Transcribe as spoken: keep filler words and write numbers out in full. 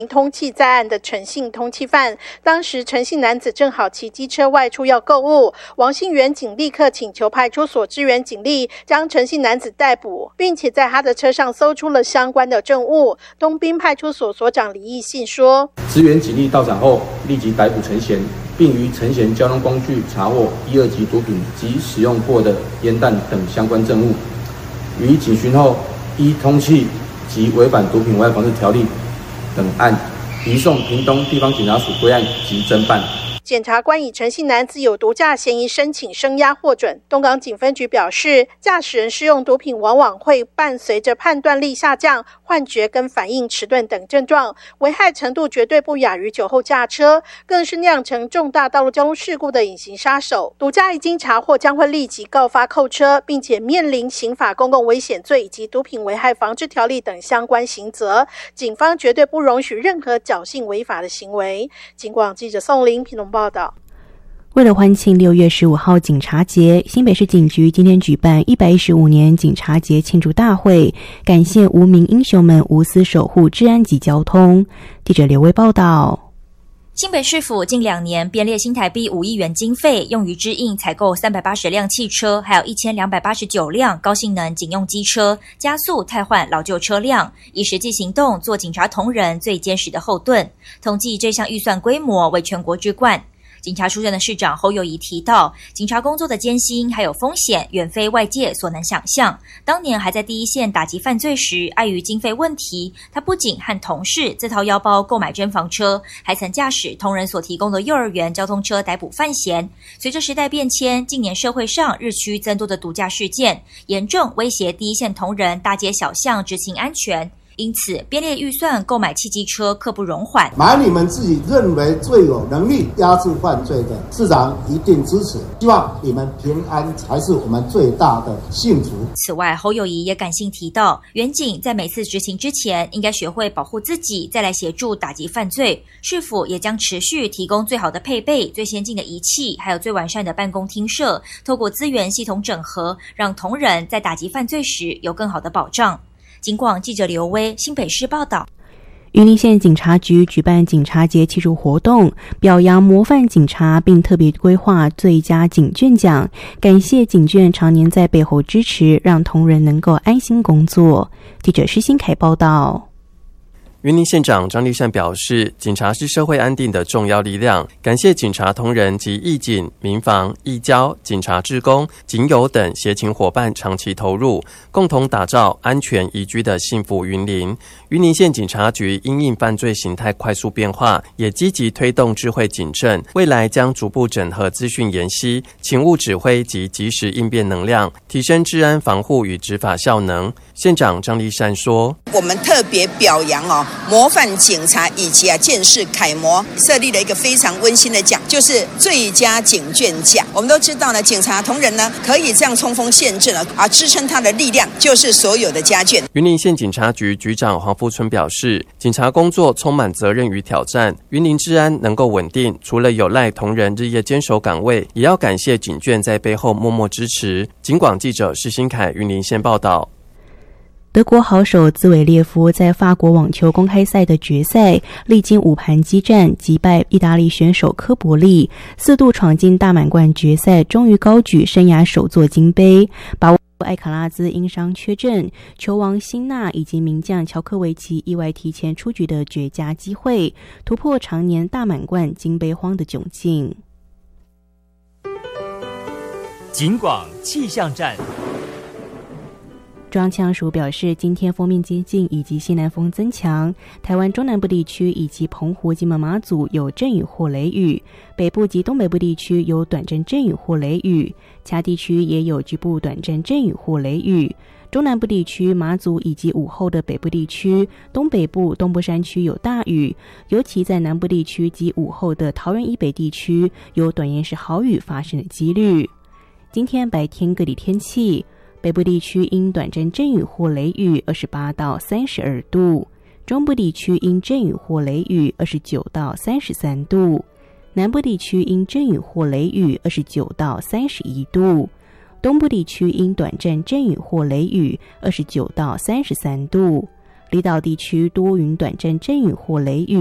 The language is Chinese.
通缉在案的陈姓通缉犯，当时陈姓男子正好骑机车外出要购物，王姓员警立刻请求派出所支援警力，将陈姓男子逮捕，并且在他的车上搜出了相关的证物。东滨派出所所长李义信说， 支援警力到场后，立即逮捕陈贤，并于陈贤交通工具查获一二级毒品及使用过的烟弹等相关证物，于警询后依通缉及违反毒品危害防治条例等案移送屏东地方检察署归案及侦办。 检察官以陈姓男子有毒驾嫌疑申请声押获准。东港警分局表示，驾驶人施用毒品往往会伴随着判断力下降、幻觉跟反应迟钝等症状，危害程度绝对不亚于酒后驾车，更是酿成重大道路交通事故的隐形杀手。毒驾一经查获，将会立即告发扣车，并且面临刑法公共危险罪以及毒品危害防治条例等相关刑责。警方绝对不容许任何侥幸违法的行为。警广记者宋玲屏东报道。 为了欢庆六月十五号警察节，新北市警局今天举办一百一十五年警察节庆祝大会，感谢无名英雄们无私守护治安及交通。记者刘威报道。 新北市府近两年编列新台币五亿元经费，用于支应采购三百八十辆汽车，还有一千两百八十九辆高性能警用机车，加速汰换老旧车辆，以实际行动做警察同仁最坚实的后盾。统计这项预算规模为全国之冠。警察出身的市长侯友宜提到，警察工作的艰辛还有风险远非外界所能想象。当年还在第一线打击犯罪时，碍于经费问题，他不仅和同事自掏腰包购买侦防车，还曾驾驶同仁所提供的幼儿园交通车逮捕犯嫌。随着时代变迁，近年社会上日趋增多的毒驾事件，严重威胁第一线同仁大街小巷执勤安全。因此编列预算购买汽机车刻不容缓。 买你们自己认为最有能力压制犯罪的，市长一定支持，希望你们平安才是我们最大的幸福。 此外，侯友宜也感性提到，员警在每次执勤之前应该学会保护自己，再来协助打击犯罪。市府也将持续提供最好的配备、最先进的仪器，还有最完善的办公厅舍，透过资源系统整合，让同仁在打击犯罪时有更好的保障。警广记者刘威新北市报道。 云林县警察局举办警察节庆祝活动，表扬模范警察，并特别规划最佳警眷奖，感谢警眷常年在背后支持，让同仁能够安心工作。记者施新凯报道。 云林县长张立善表示，警察是社会安定的重要力量，感谢警察同仁及义警、民防、义交、警察志工、警友等协勤伙伴长期投入，共同打造安全宜居的幸福云林。云林县警察局因应犯罪形态快速变化，也积极推动智慧警政，未来将逐步整合资讯研析、勤务指挥及及时应变能量，提升治安防护与执法效能。县长张立善说， 我们特别表扬哦模范警察以及啊建士楷模，设立了一个非常温馨的奖，就是最佳警眷奖。我们都知道呢，警察同仁呢可以这样冲锋陷阵啊，支撑他的力量就是所有的家眷。 云林县警察局局长黄富春表示，警察工作充满责任与挑战，云林治安能够稳定，除了有赖同仁日夜坚守岗位，也要感谢警眷在背后默默支持。警广记者施新凯云林县报道。 德国好手兹韦列夫在法国网球公开赛的决赛，历经五盘激战，击败意大利选手科伯利，四度闯进大满贯决赛，终于高举生涯首座金杯，把握艾卡拉兹因伤缺阵、球王辛纳以及名将乔科维奇意外提前出局的绝佳机会，突破常年大满贯金杯荒的窘境。 警广气象站。 中央气象署表示，今天锋面接近以及西南风增强，台湾中南部地区以及澎湖、金门、马祖有阵雨或雷雨，北部及东北部地区有短阵阵雨或雷雨，其他地区也有局部短阵阵雨或雷雨。中南部地区、马祖以及午后的北部地区、东北部、东部山区有大雨，尤其在南部地区及午后的桃园以北地区有短延时豪雨发生的几率。今天白天各地天气，北部地区因短阵阵雨或雷雨二十八到三十二度，中部地区因阵雨或雷雨二十九到三十三度，南部地区因阵雨或雷雨二十九到三十一度，东部地区因短阵阵雨或雷雨二十九到三十三度， 离岛地区多云短暂阵雨或雷雨。